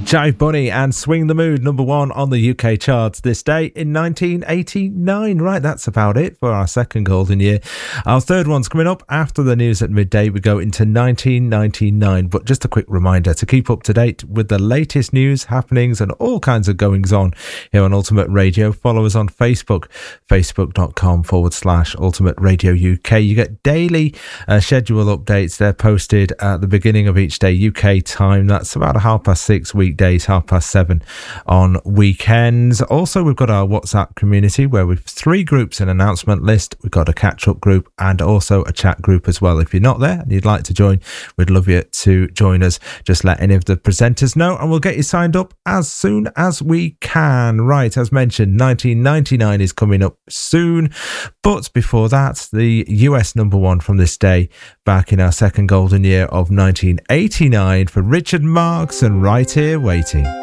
Jive Bunny and Swing the Mood, number one on the UK charts this day in 1989. Right, that's about it for our second golden year. Our third one's coming up after the news at midday. We go into 1999. But just a quick reminder to keep up to date with the latest news, happenings and all kinds of goings on here on Ultimate Radio. Follow us on Facebook, facebook.com/Ultimate Radio UK. You get daily schedule updates. They're posted at the beginning of each day, UK time. That's about 6:30 weekdays, 7:30 on weekends. Also, we've got our WhatsApp community where we've 3 groups and announcement list. We've got a catch-up group and also a chat group as well. If you're not there and you'd like to join, we'd love you to join us. Just let any of the presenters know and we'll get you signed up as soon as we can. Right, as mentioned, 1999 is coming up soon. But before that, the US number one from this day, back in our second golden year of 1989 for Richard Marx and Right Here Waiting.